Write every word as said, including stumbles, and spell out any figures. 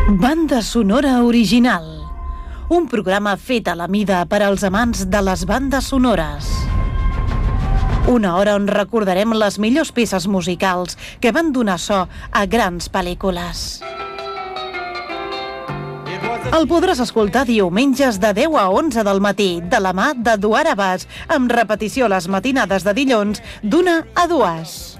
Banda sonora original. Un programa fet a la mida per als amants de les bandes sonores. Una hora on recordarem les millors peces musicals que van donar so a grans pel·lícules. El podràs escoltar diumenges de deu a onze del matí, de la mà d'Eduard Abàs, amb repetició les matinades de dilluns d'una a dues.